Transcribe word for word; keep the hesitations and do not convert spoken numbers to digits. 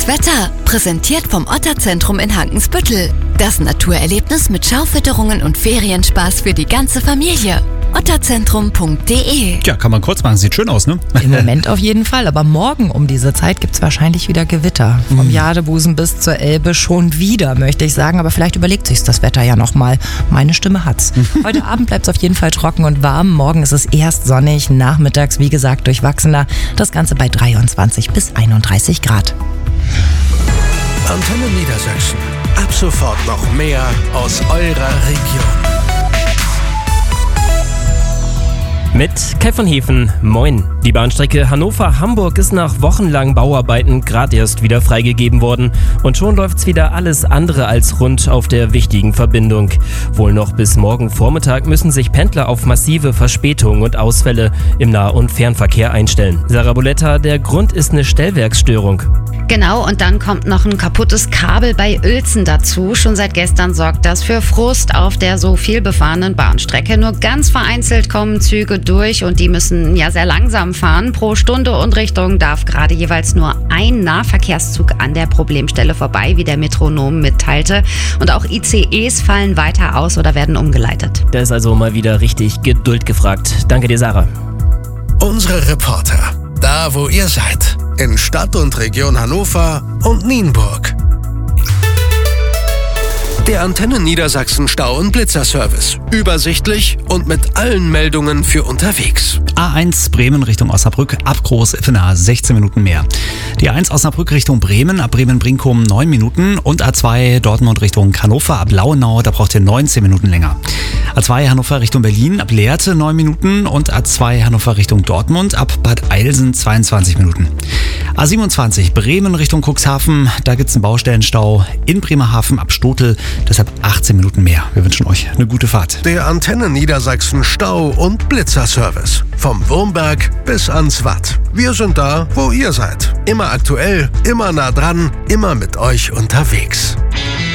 Das Wetter, präsentiert vom Otterzentrum in Hankensbüttel. Das Naturerlebnis mit Schaufütterungen und Ferienspaß für die ganze Familie. otterzentrum punkt de. Ja, kann man kurz machen. Sieht schön aus, ne? Im Moment auf jeden Fall. Aber morgen um diese Zeit gibt es wahrscheinlich wieder Gewitter. Vom Jadebusen bis zur Elbe schon wieder, möchte ich sagen. Aber vielleicht überlegt sich das Wetter ja nochmal. Meine Stimme hat's. Heute Abend bleibt es auf jeden Fall trocken und warm. Morgen ist es erst sonnig. Nachmittags, wie gesagt, durchwachsener. Das Ganze bei dreiundzwanzig bis einunddreißig Grad. Antenne Niedersachsen. Ab sofort noch mehr aus eurer Region. Mit Kai von Hefen, moin. Die Bahnstrecke Hannover-Hamburg ist nach wochenlangen Bauarbeiten gerade erst wieder freigegeben worden. Und schon läuft's wieder alles andere als rund auf der wichtigen Verbindung. Wohl noch bis morgen Vormittag müssen sich Pendler auf massive Verspätungen und Ausfälle im Nah- und Fernverkehr einstellen. Sarah Boletta, der Grund ist eine Stellwerksstörung. Genau, und dann kommt noch ein kaputtes Kabel bei Uelzen dazu. Schon seit gestern sorgt das für Frust auf der so viel befahrenen Bahnstrecke. Nur ganz vereinzelt kommen Züge durch und die müssen ja sehr langsam fahren. Pro Stunde und Richtung darf gerade jeweils nur ein Nahverkehrszug an der Problemstelle vorbei, wie der Metronom mitteilte. Und auch I C Es fallen weiter aus oder werden umgeleitet. Da ist also mal wieder richtig Geduld gefragt. Danke dir, Sarah. Unsere Reporter, da wo ihr seid. In Stadt und Region Hannover und Nienburg. Der Antenne Niedersachsen Stau- und Blitzerservice. Übersichtlich und mit allen Meldungen für unterwegs. A eins Bremen Richtung Osnabrück, ab Groß-Iffenaar sechzehn Minuten mehr. Die A eins Osnabrück Richtung Bremen, ab Bremen-Brinkum neun Minuten. Und A zwei Dortmund Richtung Hannover, ab Lauenau, da braucht ihr neunzehn Minuten länger. A zwei Hannover Richtung Berlin, ab Lehrte neun Minuten. Und A zwei Hannover Richtung Dortmund, ab Bad Eilsen zweiundzwanzig Minuten. A siebenundzwanzig Bremen Richtung Cuxhaven, da gibt's einen Baustellenstau in Bremerhaven ab Stotel, deshalb achtzehn Minuten mehr. Wir wünschen euch eine gute Fahrt. Der Antenne Niedersachsen Stau- und Blitzerservice. Vom Wurmberg bis ans Watt. Wir sind da, wo ihr seid. Immer aktuell, immer nah dran, immer mit euch unterwegs.